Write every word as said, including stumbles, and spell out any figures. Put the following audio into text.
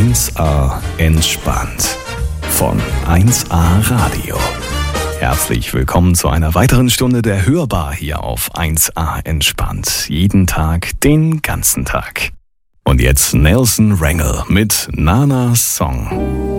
eins a entspannt von eins a Radio. Herzlich willkommen zu einer weiteren Stunde der Hörbar hier auf eins a entspannt. Jeden Tag, den ganzen Tag. Und jetzt Nelson Rangel mit Nanas Song.